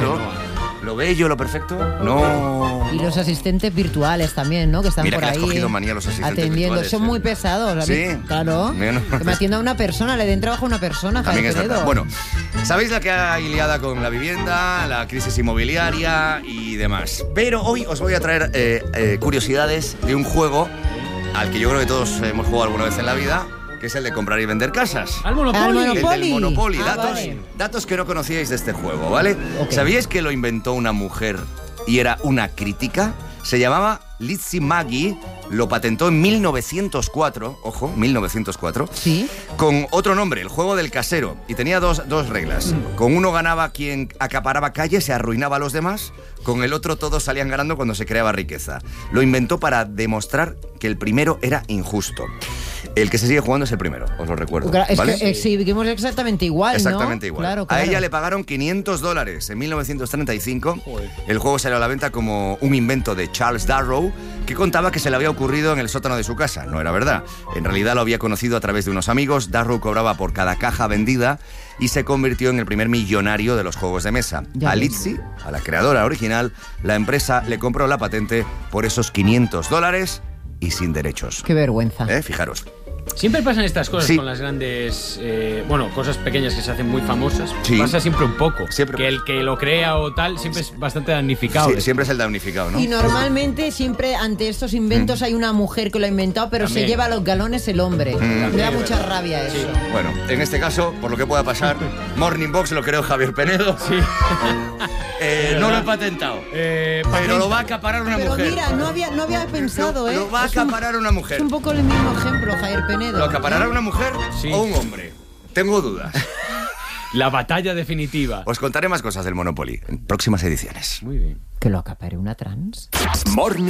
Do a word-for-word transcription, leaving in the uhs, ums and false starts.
claro. Lo bello, lo perfecto, no. Y los asistentes virtuales también, ¿no? Que están Mira por que ahí le has cogido manía a los asistentes atendiendo. virtuales, Son ¿eh? muy pesados. Sí. Claro. Bueno. Que me atienda una persona, le den trabajo a una persona. También es Javier verdad. Penedo. Bueno, ¿sabéis la que hay liada con la vivienda, la crisis inmobiliaria y demás? Pero hoy os voy a traer eh, eh, curiosidades de un juego al que yo creo que todos hemos jugado alguna vez en la vida, que es el de comprar y vender casas. ¡Al Monopoly! Al El Monopoly. del Monopoly. Ah, datos, vale. datos que no conocíais de este juego, ¿vale? Ok. ¿Sabíais que lo inventó una mujer y era una crítica? Se llamaba Lizzie Magie, lo patentó en mil novecientos cuatro, ojo, mil novecientos cuatro, Sí. con otro nombre, el juego del casero, y tenía dos, dos reglas. Con uno ganaba quien acaparaba calles, se arruinaba a los demás, con el otro todos salían ganando cuando se creaba riqueza. Lo inventó para demostrar que el primero era injusto. El que se sigue jugando es el primero, os lo recuerdo. Es ¿vale? que eh, sí, vivimos exactamente igual, ¿no? Exactamente igual. Claro, A claro. ella le pagaron quinientos dólares en mil novecientos treinta y cinco. Joder. El juego salió a la venta como un invento de Charles Darrow, que contaba que se le había ocurrido en el sótano de su casa. No era verdad. En realidad lo había conocido a través de unos amigos. Darrow cobraba por cada caja vendida y se convirtió en el primer millonario de los juegos de mesa. Ya A ves. Lizzie, a la creadora original, la empresa le compró la patente por esos quinientos dólares y sin derechos. Qué vergüenza. ¿Eh? Fijaros. Siempre pasan estas cosas Sí. con las grandes, eh, bueno, cosas pequeñas que se hacen muy famosas. Sí. Pasa siempre un poco. Siempre. Que el que lo crea o tal siempre es bastante damnificado. Sí, siempre es el damnificado, ¿no? Y normalmente siempre ante estos inventos hay una mujer que lo ha inventado, pero También. se lleva los galones el hombre. Me da Sí, mucha verdad. rabia eso. Bueno, en este caso, por lo que pueda pasar, Morning Box lo creó Javier Penedo. Sí. Eh, no lo he patentado. Eh, Pero lo va a acaparar una Pero mujer. mira, no había, no había pensado, lo, ¿eh? lo va a Es un- acaparar una mujer. Es un poco el mismo ejemplo, Javier Penedo. ¿Lo acaparará ¿eh? una mujer Sí. o un hombre? Tengo dudas. La batalla definitiva. Os contaré más cosas del Monopoly en próximas ediciones. Muy bien. Que lo acapare una trans. Morning